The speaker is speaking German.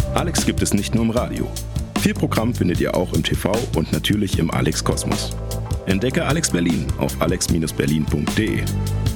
Alex gibt es nicht nur im Radio. Viel Programm findet ihr auch im TV und natürlich im Alex Kosmos. Entdecke Alex Berlin auf alex-berlin.de.